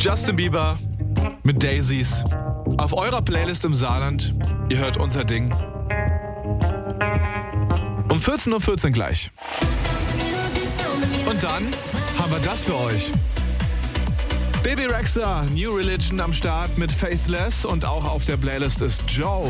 Justin Bieber mit Daisies auf eurer Playlist im Saarland. Ihr hört unser Ding. Um 14:14 Uhr gleich. Und dann haben wir das für euch. Baby Rexha, New Religion am Start mit Faithless und auch auf der Playlist ist Joe.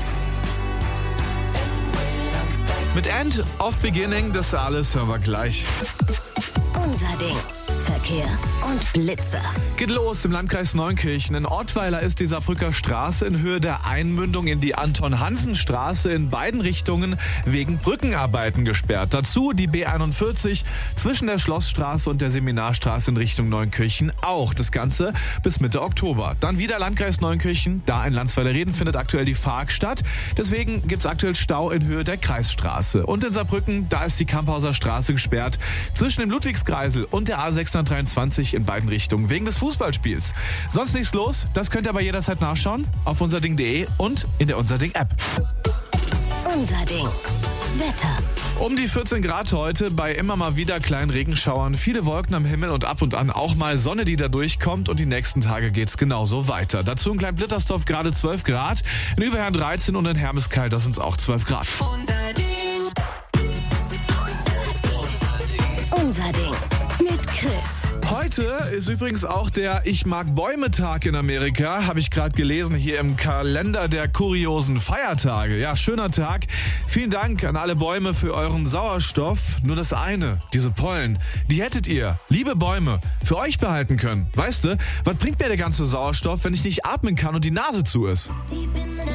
Mit End of Beginning, das alles hören wir gleich. Unser Ding. Verkehr und Blitzer. Geht los im Landkreis Neunkirchen. In Ottweiler ist die Saarbrücker Straße in Höhe der Einmündung in die Anton-Hansen-Straße in beiden Richtungen wegen Brückenarbeiten gesperrt. Dazu die B41 zwischen der Schlossstraße und der Seminarstraße in Richtung Neunkirchen auch. Das Ganze bis Mitte Oktober. Dann wieder Landkreis Neunkirchen. Da in Landsweiler-Reden findet aktuell die FARC statt. Deswegen gibt es aktuell Stau in Höhe der Kreisstraße. Und in Saarbrücken, da ist die Kamphauser Straße gesperrt zwischen dem Ludwigskreisel und der A623 in beiden Richtungen wegen des Fußballspiels. Sonst nichts los, das könnt ihr aber jederzeit nachschauen auf unserding.de und in der Unserding-App. Unser Ding. Wetter. Um die 14 Grad heute, bei immer mal wieder kleinen Regenschauern, viele Wolken am Himmel und ab und an auch mal Sonne, die da durchkommt, und die nächsten Tage geht's genauso weiter. Dazu in Klein-Blittersdorf gerade 12 Grad, in Überherrn 13 und in Hermeskeil, das sind auch 12 Grad. Unser Ding. Mit Chris. Heute ist übrigens auch der Ich-mag-Bäume-Tag in Amerika, habe ich gerade gelesen, hier im Kalender der kuriosen Feiertage. Ja, schöner Tag. Vielen Dank an alle Bäume für euren Sauerstoff. Nur das eine, diese Pollen, die hättet ihr, liebe Bäume, für euch behalten können. Weißt du, was bringt mir der ganze Sauerstoff, wenn ich nicht atmen kann und die Nase zu ist?